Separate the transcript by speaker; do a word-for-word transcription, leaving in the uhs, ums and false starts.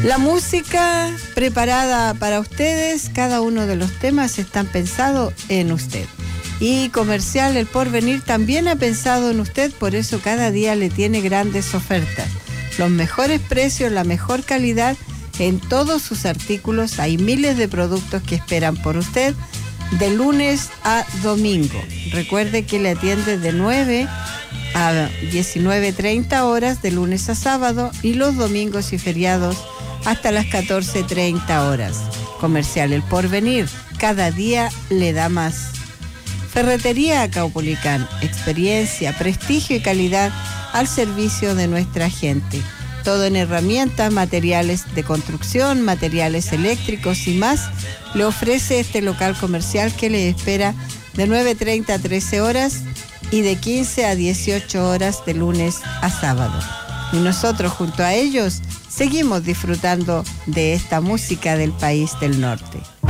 Speaker 1: La música preparada para ustedes, cada uno de los temas están pensados en usted. Y Comercial El Porvenir también ha pensado en usted, por eso cada día le tiene grandes ofertas. Los mejores precios, la mejor calidad en todos sus artículos. Hay miles de productos que esperan por usted de lunes a domingo. Recuerde que le atiende de nueve a diecinueve treinta horas de lunes a sábado y los domingos y feriados hasta las catorce treinta horas. Comercial El Porvenir, cada día le da más. Ferretería Caupolicán, experiencia, prestigio y calidad al servicio de nuestra gente. Todo en herramientas, materiales de construcción, materiales eléctricos y más, le ofrece este local comercial que le espera de nueve treinta a trece horas y de quince a dieciocho horas de lunes a sábado. Y nosotros junto a ellos seguimos disfrutando de esta música del país del norte.